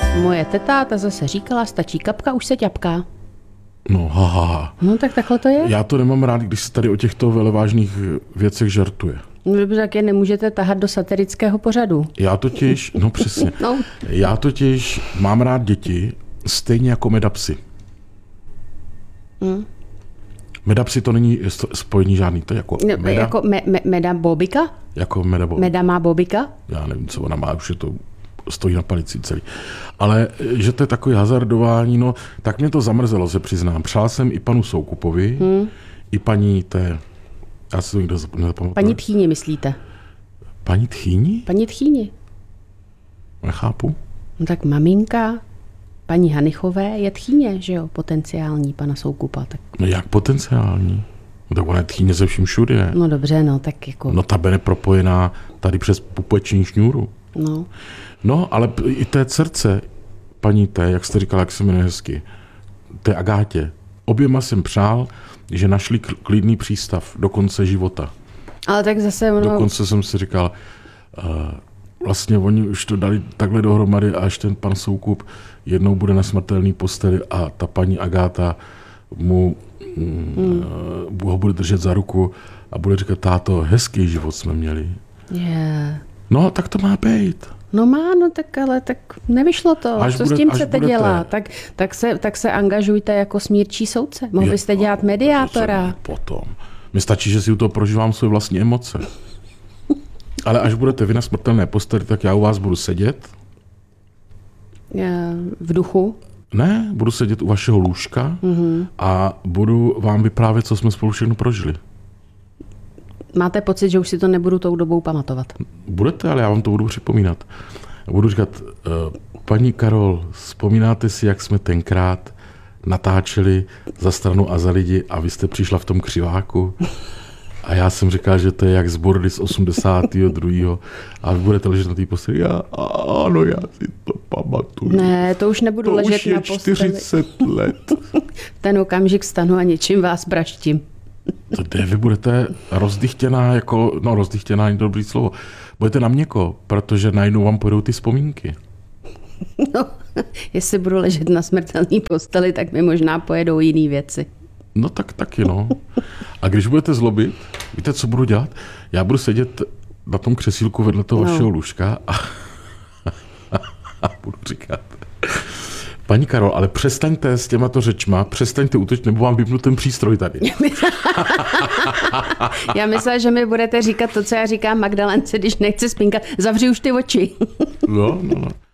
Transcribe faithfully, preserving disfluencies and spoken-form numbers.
Moje teta, ta zase říkala, stačí kapka, už se ťapká. No, haha. Ha. No tak takhle to je. Já to nemám rád, když se tady o těchto velevážných věcech žartuje. No dobře, tak je nemůžete tahat do satirického pořadu. Já totiž, no přesně, no. já totiž mám rád děti stejně jako medapsy. Hmm. Medapsy to není spojení žádný, to je jako no, meda. Jako me, me, meda bobika? Jako meda bobika. Meda má bobika? Já nevím, co ona má, už je to stojí na palici celý. Ale že to je takový hazardování, no, tak mě to zamrzelo, se přiznám. Přál jsem i panu Soukupovi, hmm. i paní té, já si to někdo nezapamatuju. Paní Tchýni, myslíte? Paní Tchýni? Paní Tchýni. Nechápu. No tak maminka paní Hanichové je tchýně, že jo, potenciální pana Soukupa. Tak... No jak potenciální? No tak ona je tchýně ze vším všude. No dobře, no tak jako... No ta je propojená tady přes pupeční šňůru. No. No, ale i té dcerce, paní té, jak jste říkala, jak se jmenuje hezky, té Agátě, oběma jsem přál, že našli klidný přístav do konce života. Ale tak zase ono... Dokonce jsem si říkal, uh, vlastně oni už to dali takhle dohromady a až ten pan Soukup jednou bude na smrtelný posteli a ta paní Agáta mu mm, hmm. uh, ho bude držet za ruku a bude říkat, táto, hezký život jsme měli. Yeah. No, tak to má být. No má, no tak ale tak nevyšlo to. Až Co bude, s tím až chcete budete. dělat? Tak, tak, se, tak se angažujte jako smírčí soudce. Mohl byste dělat mediátora. Potom. Mně stačí, že si u toho prožívám své vlastní emoce. Ale až budete vy na smrtelné posteli, tak já u vás budu sedět. V duchu? Ne, budu sedět u vašeho lůžka mm-hmm. a budu vám vyprávět, co jsme spolu všechno prožili. Máte pocit, že už si to nebudu tou dobou pamatovat? Budete, ale já vám to budu připomínat. Budu říkat, paní Karol, vzpomínáte si, jak jsme tenkrát natáčeli Za stranu a za lidi a vy jste přišla v tom křiváku a já jsem říkal, že to je jak z Bordy z osmdesátého druhého a vy budete ležet na té posteli. Já, ano, já si to pamatuju. Ne, to už nebudu to ležet už je na posteli. čtyřicet let. Ten okamžik stanu a něčím vás praštím. Kde vy budete rozdychtěná, jako, no rozdychtěná není dobrý slovo, budete na měko, protože najednou vám pojedou ty vzpomínky. No, jestli budu ležet na smrtelný posteli, tak mi možná pojedou jiný věci. No tak taky, no. A když budete zlobit, víte, co budu dělat? Já budu sedět na tom křesílku vedle toho no. vašeho lůžka a, a budu říkat, paní Karol, ale přestaňte s těmato řečma, přestaňte útočit, nebo vám vypnu ten přístroj tady. Já myslela, že mi budete říkat to, co já říkám Magdalence, když nechce spínkat. Zavři už ty oči. No, no, no.